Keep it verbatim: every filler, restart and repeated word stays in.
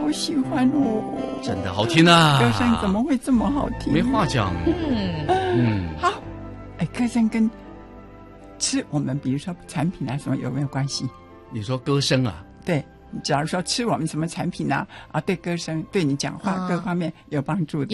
好喜欢哦， 真的好听啊！ 歌声怎么会这么好听？ 没话讲。 嗯嗯， 好，哎，歌声跟吃我们比如说产品啊什么有没有关系？ 你说歌声啊？ 对，假如说吃我们什么产品啊，啊，对歌声对你讲话各方面有帮助的。